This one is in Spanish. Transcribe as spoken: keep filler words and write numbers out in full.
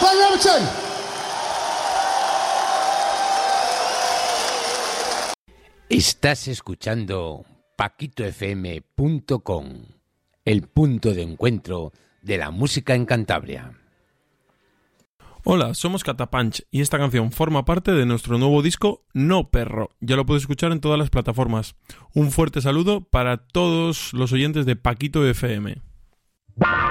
Thank you, Everton. Estás escuchando paquito f m punto com, el punto de encuentro de la música en Cantabria. Hola, somos Catapunch y esta canción forma parte de nuestro nuevo disco No Perro. Ya lo puedes escuchar en todas las plataformas. Un fuerte saludo para todos los oyentes de Paquito F M.